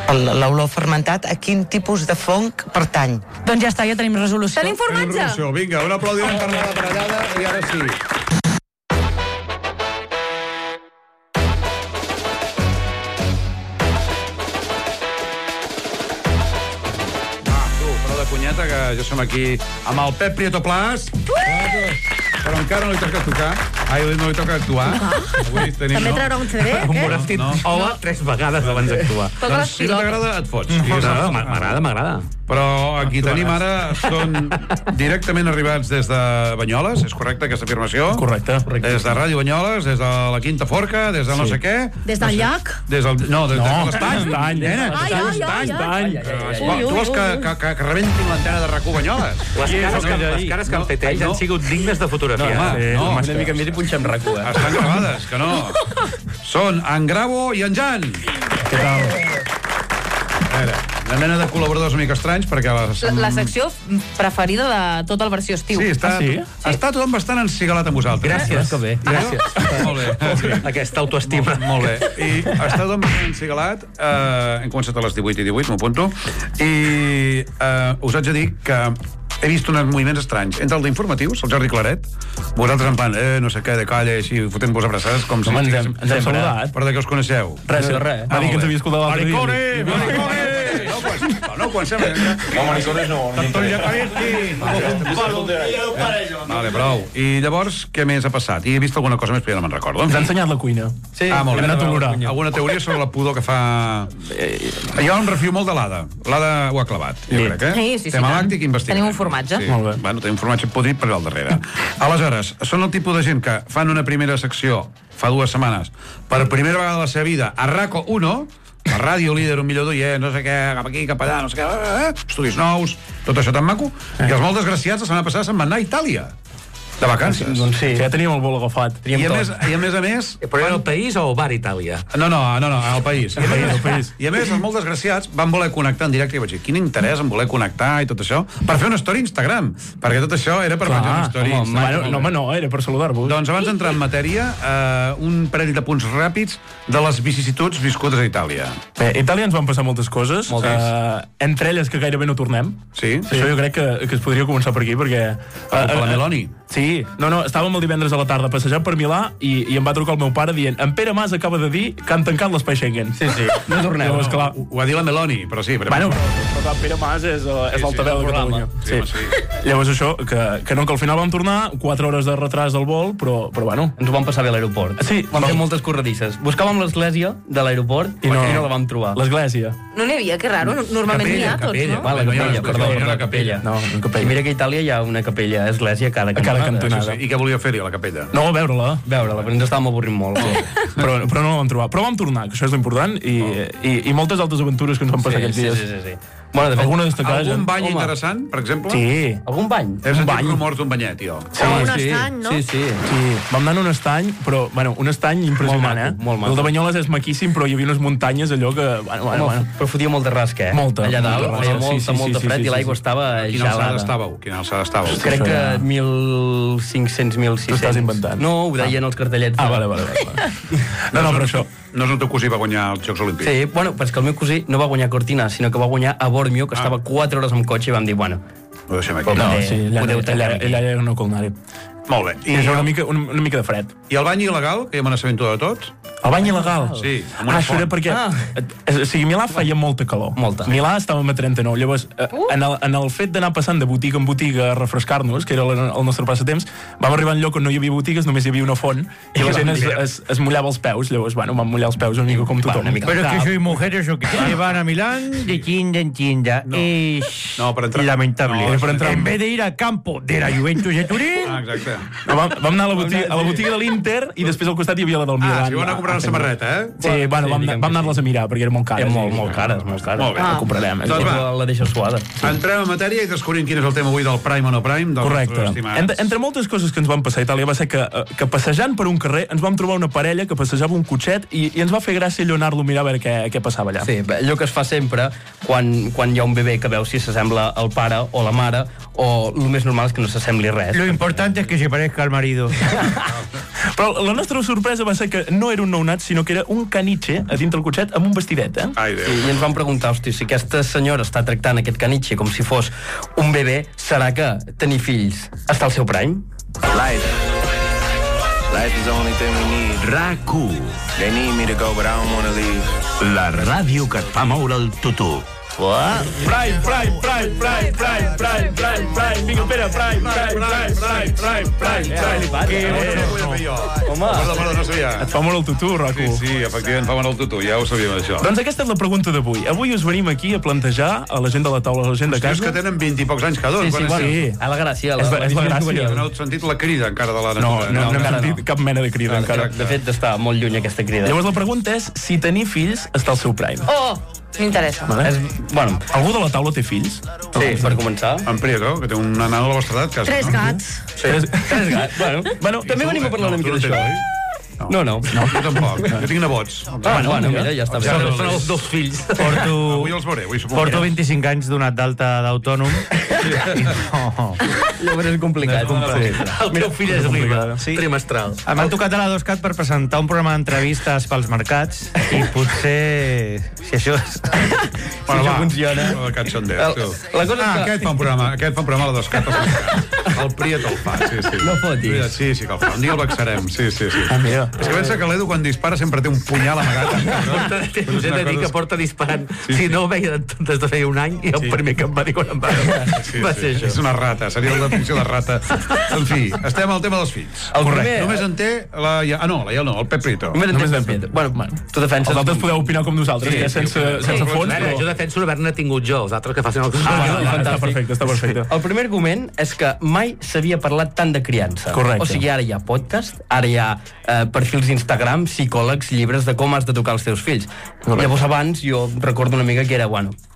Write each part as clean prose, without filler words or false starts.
l'olor fermentat, a quin tipus de fong pertany. Doncs ja està, ja tenim resolució. Tenim formatge. Vinga, un aplaudiment per la parellada i ara sí. Cunyeta, que ja som aquí amb el Pep Prieto Plas. Però encara no li toca tocar. Ai, no li toca actuar. Avui tenim, També traurà un CD, què? Vestit hola 3 vegades abans d'actuar. Doncs si no t'agrada, et fots. M'agrada. Però aquí tenim ara, són directament arribats des de Banyoles, és correcte aquesta afirmació? Correcte. Des de Ràdio Banyoles, des de la Quinta Forca, des de no sé què. Des del llac? No, des de l'estany. Ai. Tu vols que rebentin l'antena de RAC1 Banyoles? Les cares que han fet ells han sigut dignes de fotografia. No, una mica més i punxem RAC1. estan gravades, que no. Són en Gravo i en Jan. Què tal? A veure, una mena de col·laboradors una mica estranys, perquè La secció preferida de tota la versió estiu. Sí, està tothom bastant encigalat amb vosaltres. Gràcies. Que bé. Gràcies. Molt bé. Aquesta autoestima. Molt bé. I està tothom bastant encigalat. Hem començat a les 18:18, m'apunto. I us haig de dir que he vist uns moviments estranys. Entre el d'informatius, el Jordi Claret, vosaltres en plan, no sé què, de colla, així, fotent-vos abraçades, com si... Ens hem saludat. Per de que us coneixeu. Res. Va dir que ens havia escoltat l'altre dia. Maricone! No, quan sembla... No, maricones no. Vale, prou. I llavors, què més ha passat? I he vist alguna cosa més, però ja no me'n recordo. Ens ha ensenyat la cuina. Sí, molt bé. hem anat a olorar. Alguna teoria sobre la pudor que fa... Hi ha un refiu molt de l'Ada. L'Ada ho ha clavat, jo crec, eh? Sí, Tema làctic, investigat. Tenim un formatge. Sí. Molt bé. Bueno, tenim un formatge podrit per al darrere. Aleshores, són el tipus de gent que fan una primera secció fa 2 setmanes, per primera vegada de la seva vida, a RACO 1, la ràdio líder, un millor d'oient, no sé què, cap aquí, cap allà, no sé què, estudis nous, tot això tan maco, i els molt desgraciats la setmana passada se'n van anar a Itàlia, de vacances. Doncs sí. Ja teníem el vol agafat. I a més... Però era el país o Bar Itàlia? No, al país. I a més, els molt desgraciats van voler connectar en directe i vaig dir, quin interès en voler connectar i tot això, per fer una història a Instagram, perquè tot això era per penjar una història a Instagram. No, era per saludar-vos. Doncs abans d'entrar en matèria, un parell de punts ràpids de les vicissituds viscudes a Itàlia. Bé, a Itàlia ens van passar moltes coses, entre elles que gairebé no tornem. Sí? Això jo crec que es podria començar per aquí, perquè... Per la Meloni. Sí, estàvem el divendres a la tarda passejant per Milà i em va trucar el meu pare dient en Pere Mas acaba de dir que han tancat l'espai Schengen. Sí, no torneu. Llavors, clar, Ho va dir la Meloni, però sí. Bueno, però Pere Mas és l'altaveu de Catalunya. Sí. Llavors això, que no, que al final vam tornar, 4 hores de retras al vol, però bueno. Ens ho vam passar bé a l'aeroport. Sí. Vam fer moltes corredisses. Buscàvem l'església de l'aeroport i no la vam trobar. L'església. No n'hi havia, que raro. Normalment n'hi ha tots, no? La capella, perdó, la capella. No, una capella. Mira que a Itàlia hi ha una capella, església a cada cantonada. I què volia fer-hi a la capella? No, veure-la, però ens estàvem avorrint molt. Però no la vam trobar. Però vam tornar, que això és l'important, i moltes altres aventures que ens van passar aquests dies. Sí. Bueno, de fet, alguna destacada. Algun bany interessant, per exemple? Sí. Algun bany? He sentit rumors d'un banyet, jo. Un estany, no? Sí. Vam anar en un estany, però, bueno, un estany impressionant, molt maco. El de Banyoles és maquíssim, però hi havia unes muntanyes allò que... Bueno. Però fotia molta rasca, eh? Molta. Allà dalt, feia molta fred i l'aigua estava gelada. Quina alçada estàveu? Crec que 1.500, 1.600. T'ho estàs inventant. No, ho deien els cartellets. Vale. No, però això... No és el teu cosí va guanyar els Jocs Olímpics? Sí, bueno, però és que el meu cosí no va guanyar Cortina, sinó que va guanyar a Bormio, que estava 4 hores amb cotxe, i vam dir, bueno... Ho deixem aquí. No, sí, ella era no colnari. Molt bé. I això una mica de fred. I el bany il·legal, que ja me n'assabento de tots? El bany il·legal? Sí, amb una això era perquè... O sigui, Milà feia molta calor. Molta. Milà estàvem a 39. Llavors, en el fet d'anar passant de botiga en botiga a refrescar-nos, que era el nostre passatemps, vam arribar a un lloc on no hi havia botigues, només hi havia una font, i la gent es mullava els peus. Llavors, bueno, vam mullar els peus una mica com tothom. Pero que soy mujeres o que se van a Milán de chinda en chinda. No, per entrar. Lamentable. No, per entrar. En vez de ir al campo de la Juventus de Turín... Exacte. Vam anar a la botiga de l'Inter i després al costat hi havia la del Milan. Si vau anar a comprar una samarreta, eh? Sí, bueno, vam anar-les a mirar, perquè eren molt cares. Molt cares. Molt bé. La comprarem. Doncs va. La deixa suada. Entrem en matèria i descobrim quin és el tema avui del Prime o no Prime. Correcte. Entre moltes coses que ens van passar a Itàlia va ser que passejant per un carrer ens vam trobar una parella que passejava un cotxet i ens va fer gràcia allò anar-lo a mirar a veure què passava allà. Sí, allò que es fa sempre quan hi ha un bebè que veu si s'assembla al pare o la mare, o el més normal és que no s'assembli res. Lo importante es que se parezca al marido. Però la nostra sorpresa va ser que no era un nounat, sinó que era un caniche a dintre el cotxet amb un vestidet, Ai, Déu. I ens vam preguntar, hosti, si aquesta senyora està tractant aquest caniche com si fos un bebè, serà que tenir fills està al seu prime? Life is the only thing we need. RAC1. They need me to go, but I don't want to leave. La ràdio que et fa moure el tutú. Prime. Vinga, Pere, Prime. Home, no sabia. Et fa molt el tutú, Raco. Sí, efectivament, fa molt el tutú, ja ho sabíem, això. Doncs aquesta és la pregunta d'avui. Avui us venim aquí a plantejar a la gent de la taula, a la gent de Tios casa. que tenen 20 i pocs anys cada un. Sí. A la gràcia. És la gràcia. No heu sentit la crida encara de la No natura. hem sentit cap mena de crida encara. De fet, està molt lluny aquesta crida. Llavors la pregunta és si tenir fills està al seu prime. Oh, m'interessa. Bueno, algú de la taula té fills? sí, per començar. En Prieto, que té un nano de la vostra edat. 3 gats. Tres gats. Bueno, també venim a parlar una mica d'això. No. Jo tampoc. Jo tinc nebots. Bueno, mira, ja està bé. Són els dos fills. Avui els veuré. Porto 25 anys donat d'alta d'autònom. Llavors és complicat. El teu fill és complicat. trimestral. M'han tocat a la 2CAT per presentar un programa d'entrevistes pels mercats i potser, si això funciona. La cosa aquest fa un programa a la 2CAT. El Prieto el fa, sí. No fotis. Sí que el fa. Un dia el vexarem, sí. Mira. És que pensa que l'Edu quan dispara sempre té un punyal amagat. Us he de dir que porta disparant. Si no ho veia des de feia un any i el primer que em va dir quan em va ser això. És una rata, seria la definició de rata. En fi, estem al tema dels fills. Correcte. Només en té la Ial, no, el Pep Prieto. Només en té. Bueno, tu defenses... Els altres podeu opinar com nosaltres, sense fons. Jo defenso haver-ne tingut jo, els altres que facin el que Està perfecte. El primer argument és que mai s'havia parlat tant de criança. Correcte. O sigui, ara hi ha podcast, ara hi ha perfils d'Instagram, psicòlegs, llibres de com has de tocar els teus fills. Correcte. Llavors abans jo recordo una mica que era,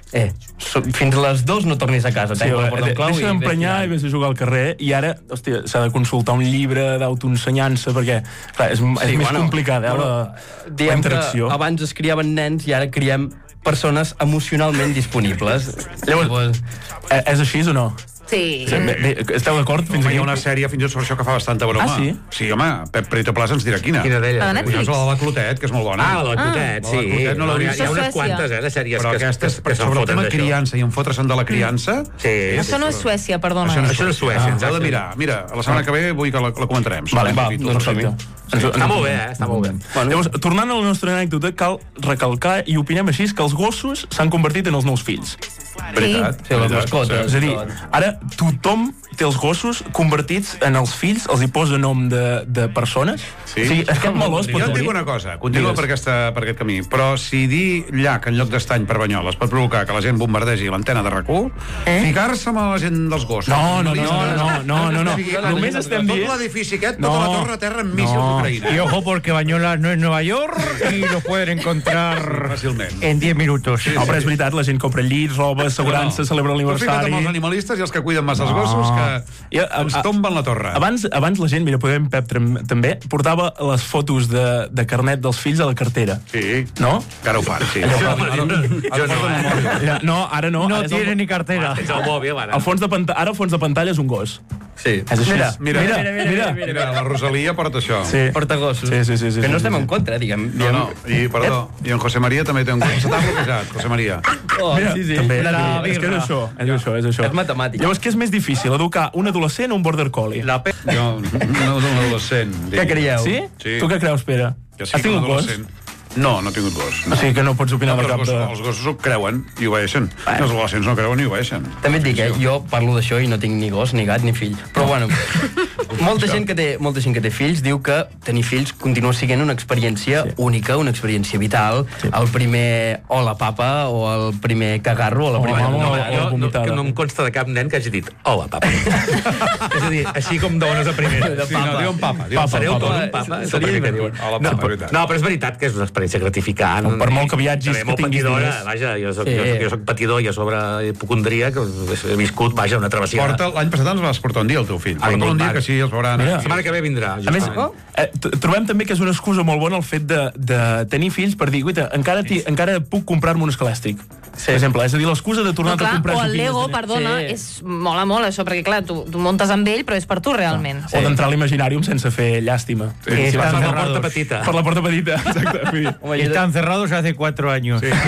fins a les 2 no tornis a casa. Deixa d'emprenyar i vés a jugar al carrer, i ara, hòstia, s'ha de consultar un llibre d'autoensenyança, perquè clar, és més complicat, la interacció. Abans es criaven nens i ara criem persones emocionalment disponibles. Llavors, és així o no? Sí. Esteu d'acord? Hi ha una sèrie fins i tot sobre això que fa bastanta broma. Ah, sí? Sí, home, Pep Prieto Plaza ens dirà quina. Quina d'elles? La de Netflix? És la de la Clotet, que és molt bona. La de Clotet, sí. No l'he vist. Hi ha unes quantes, de sèries però aquesta és que sobre el tema criança i en fotre's-en de la criança. Sí. Això no és Suècia, perdona. Això no és Suècia. Heu de mirar. Mira, la setmana que ve vull que la comentarem. Vale, doncs perfecte. Està molt bé, està molt bé. Llavors, tornant a la nostra anècdota, cal recalcar i opinem així que els gossos s'han convertit en els nous fills. Veritat. Sí, les mascotes. És a dir, ara tothom té els gossos convertits en els fills, els hi posa nom de persones. Sí. O sigui, aquest meló es pot Jo et dic obrir. una cosa, continua per aquest camí, però si dir llac en lloc d'estany per Banyoles pot provocar que la gent bombardegi l'antena de RAC1, ficar-se amb la gent dels gossos. No. Només estem dient... Tot l'edifici aquest, tota la torre a terra amb míssils d'Ucraïna. Y ojo porque Bañolas no es Nueva York y lo pueden encontrar fàcilment. en 10 minutos. No, però és veritat, la gent compra llits, roba, assegurança, celebra Tu fica't l'aniversari... amb els animalistes i els que cuiden massa els gossos que ens tomben la torre. Abans la gent, mira, podem Pep també, portava les fotos de carnet dels fills a la cartera. Sí. No? Que ara ho fan, sí. No, ara no. No Ara és tiene ni cartera. És el mòbil, ara. Ara el fons de pantalla és un gos. Sí. És així. Mira, Mira. la Rosalia porta això. Sí. Porta gossos. Sí. Que no estem en contra, diguem. No. I, perdó, i en José María també té un gos. Se t'ha bloquejat, José Maria. Mira, també. La És que és això. És matemàtic. Llavors, què és més difícil, educar un adolescent o un border collie? Jo, no un adolescent. Què creieu? Sí? Sí. Tu què creus, Pere? Jo sí Has que un tingut gos? adolescent. No he tingut gos. O sigui que no pots opinar de cap de... Els gossos ho creuen i obeixen. Els adolescents no creuen i obeixen. També et dic, jo parlo d'això i no tinc ni gos, ni gat, ni fill. Però bueno, molta gent que té fills diu que tenir fills continua sent una experiència única, una experiència vital. El primer hola papa o el primer cagarro o la primera... No em consta de cap nen que hagi dit hola, papa. És a dir, així com dones a primera. Sí, no, diuen papa. Seré un papa. Seria divertit. No, però és veritat que és una experiència gratificant. Per molt que viatgis, que tinguis diners. Vaja, jo soc patidor i a sobre hipocondria, que he viscut, vaja, una travessia. L'any passat ens vas portar un dia el teu fill. Porta un dia que sí, els veuran. La setmana que ve vindrà. A més, trobem també que és una excusa molt bona el fet de tenir fills per dir, guaita, encara puc comprar-me un escalèstic. per exemple, és a dir, l'excusa de tornar a comprar o el joguines. Lego, perdona, mola molt això, perquè clar, tu muntes amb ell, però és per tu realment. O d'entrar a l'Imaginarium sense fer llàstima. Per la porta petita. Per la porta petita, exacte. Están cerrados hace 4 años. Sí.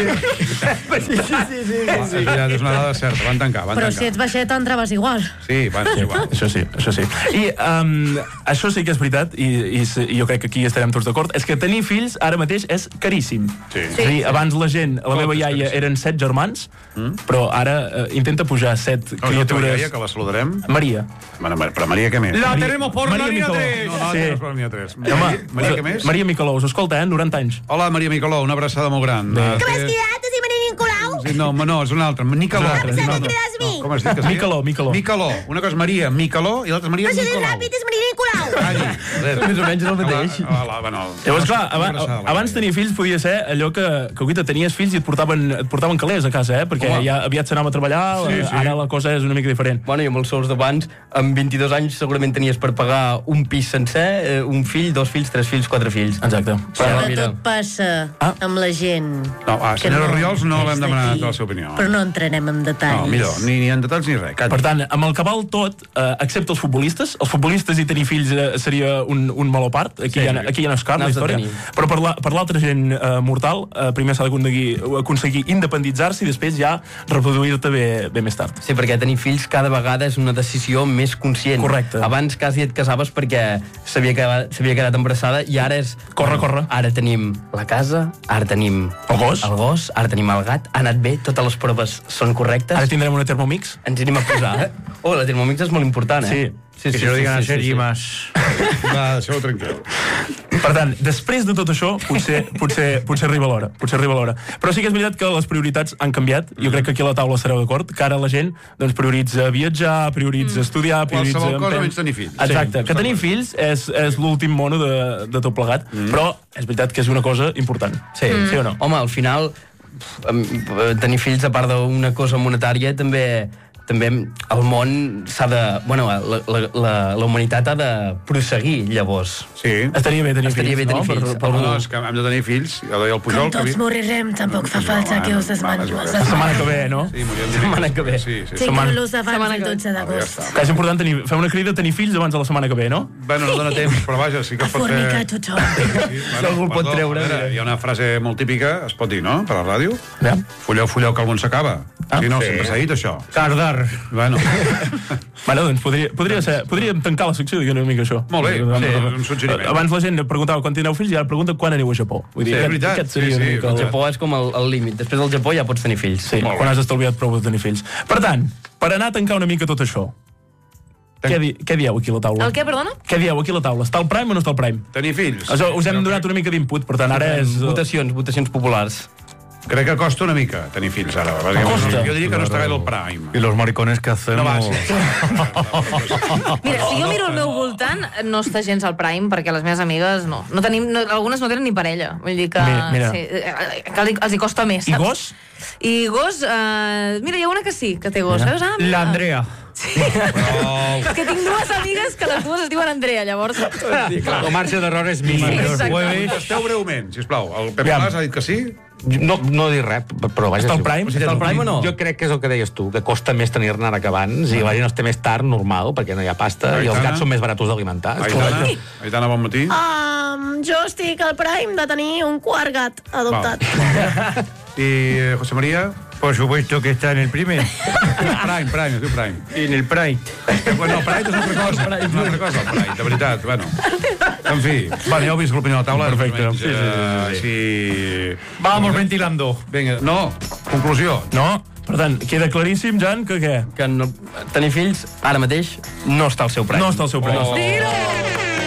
És una dada certa, van tancar. Però si ets baixeta entraves igual. Sí, bueno, igual. Això sí. I això sí que és veritat, i jo crec que aquí estarem tots d'acord, és que tenir fills ara mateix és caríssim. Sí. És a dir, abans la meva iaia eren 7 germans, però ara intenta pujar 7 criatures. iaia, que la saludarem. Maria. Però Maria, què més? La tenemos por la línea 3. No, la tenemos por la línea 3. Maria, què més? Maria Micolou, us escolta, 90 anys. Hola, Maria Micolou, una abraçada molt gran. Com has cridat? Es diu Maria Nicolau? Sí, no, és una altra. Nicolò. Com has dit que es diu? Micoló. Una cosa és Maria Micoló i l'altra és Maria Però si dius Nicolau. ràpid és Maria Nicolau. Més o menys és el mateix. Llavors, clar, abans tenir fills podia ser allò que tenies fills i et portaven calés a casa, perquè ja aviat s'anava a treballar, ara la cosa és una mica diferent. Bueno, i amb els sous d'abans, amb 22 anys segurament tenies per pagar un pis sencer, un fill, 2 fills, 3 fills, 4 fills. Exacte. Sobretot passa amb la gent. No, a senyora Riols no l'hem demanat la seva opinió. Però no entrenem en detalls. No, millor, ni en detalls ni res. Per tant, amb el que val tot, excepte els futbolistes i tenir fills seria un meló part, aquí ja no és car, la història, però per l'altra gent mortal, primer s'ha d'aconseguir independitzar-se i després ja reproduir-te bé més tard. Sí, perquè tenir fills cada vegada és una decisió més conscient. Correcte. Abans quasi et casaves perquè s'havia quedat embarassada i ara és... Corre. Ara tenim la casa, ara tenim el gos, ara tenim el gat, ha anat bé, totes les proves són correctes. Ara tindrem una Thermomix. Ens anem a posar. La Thermomix és molt important, Sí. Que se lo digan a Sergi más. Va, deixeu-ho tranquil. Per tant, després de tot això, potser arriba l'hora. Però sí que és veritat que les prioritats han canviat. Jo crec que aquí a la taula estareu d'acord, que ara la gent prioritza viatjar, prioritza estudiar, prioritza... Qualsevol cosa menys tenir fills. Exacte, que tenir fills és l'últim mono de tot plegat, però és veritat que és una cosa important. Sí o no? Home, al final, tenir fills, a part d'una cosa monetària, també el món s'ha de... Bueno, la humanitat ha de prosseguir, llavors. Sí. Estaria bé tenir fills, no? No, és que hem de tenir fills. Ja deia el Pujol... Com tots morirem, tampoc fa falta que us desmanyo. La setmana que ve, no? Sí, setmana que ve. Sí. Tinc-los abans del 12 d'agost. Que és important fer una crida a tenir fills abans de la setmana que ve, no? Bueno, no dona temps, però vaja, sí que es pot fer... A formicar tothom. Si algú el pot treure. Hi ha una frase molt típica, es pot dir, no?, per a la ràdio. Fulleu, que el món s'acaba. Sí, no, sempre s'ha dit això. Cardar. Bueno, doncs podríem tancar la secció dient una mica això. Molt bé, un suggeriment. Abans la gent preguntava quan tindreu fills i ara pregunta quan aneu a Japó. Sí, és veritat. El Japó és com el límit. Després del Japó ja pots tenir fills. Sí, quan has estalviat prou de tenir fills. Per tant, per anar a tancar una mica tot això, què dieu aquí a la taula? El què, perdona? Què dieu aquí a la taula? Està al Prime o no està al Prime? Tenir fills. Us hem donat una mica d'input, per tant, ara és... Votacions populars. Crec que costa una mica tenir fills ara. Costa? Jo diria que no està gaire al Prime. I los maricones que hacemos... No va, sí. Mira, si jo miro al meu voltant, no està gens al Prime, perquè les meves amigues no. Algunes no tenen ni parella. Vull dir que, mira. sí, que els hi costa més, I saps? gos? I gos, mira, hi ha una que sí, que té gos, saps? La Andrea. Sí. És que tinc 2 amigues que les 2 es diuen Andrea, llavors... El marge d'error és mínim. Esteu breument, sisplau. El Pep Mas ha dit que sí? No dir res, però vaja... Està al Prime? Està al Prime o no? Jo crec que és el que deies tu, que costa més tenir-ne ara que abans, i la gent es té més tard, normal, perquè no hi ha pasta, i els gats són més baratos d'alimentar. Aitana, bon matí. Jo estic al Prime de tenir un quart gat adoptat. I José María? Por supuesto que está en el Prime. Prime, es diu Prime. En el Pride. Bueno, Pride és una altra cosa, el Pride, de veritat, bueno. En fi, ja heu vist l'opinió a la taula. Perfecte. Sí. Vamos ventilando. Vinga, no, conclusió. No? Per tant, queda claríssim, Jan, que què? Que tenir fills, ara mateix, no està al seu prime. No està al seu prime.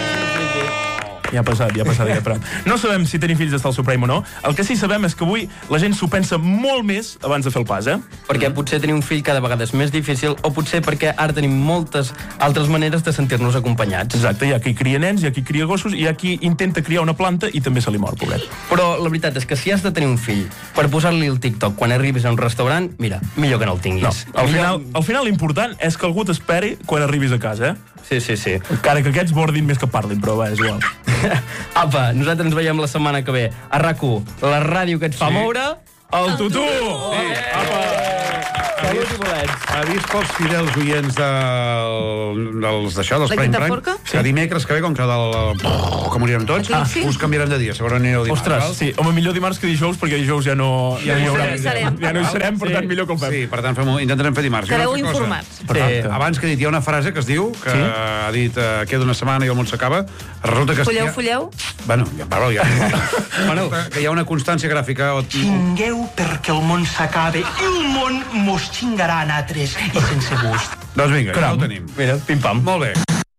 Ja ha passat aquest pram. No sabem si tenir fills està al Supreme o no. El que sí sabem és que avui la gent s'ho pensa molt més abans de fer el pas, Perquè potser tenir un fill cada vegada és més difícil, o potser perquè ara tenim moltes altres maneres de sentir-nos acompanyats. Exacte, hi ha qui cria nens, hi ha qui cria gossos, i hi ha qui intenta criar una planta i també se li mor, pobret. Però la veritat és que si has de tenir un fill per posar-li el TikTok quan arribis a un restaurant, mira, millor que no el tinguis. No, al final l'important és que algú t'esperi quan arribis a casa, Sí. Encara que aquests bordin més que parlin, però va, és igual. Apa, nosaltres ens veiem la setmana que ve a RAC1, la ràdio que et fa moure... El Tutu! Salut i bolets. Avís pels fidels oients dels La Prime Quinta Time, Forca? que dimecres que ve, com que que morirem tots, Eclipsi? us canviarem de dia. Segurament anireu dimarts. Ostres, sí. Home, millor dimarts que dijous, perquè dijous ja no hi haurà. hi serem. Ja no hi serem, per tant, millor que ho fem. Sí, per tant, intentarem fer dimarts. I una Quedeu altra cosa. informats. Perfecte. Abans que he dit, hi ha una frase que es diu, que ha dit queda una setmana i el món s'acaba. Resulta que... Fulleu. Bueno, ja parlo, ja. Que hi ha una constància gràfica... Xingueu perquè el món s'acabe i el món mos xingarà a nosaltres i sense gust. Doncs vinga, ja ho tenim. Mira, pim-pam. Molt bé.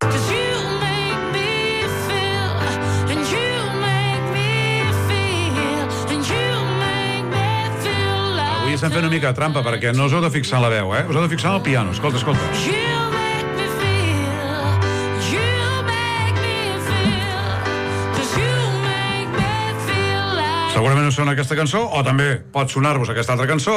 Avui estem fent una mica de trampa, perquè no us heu de fixar en la veu, Us heu de fixar en el piano. Escolta. Segurament us sona aquesta cançó, o també pot sonar-vos aquesta altra cançó.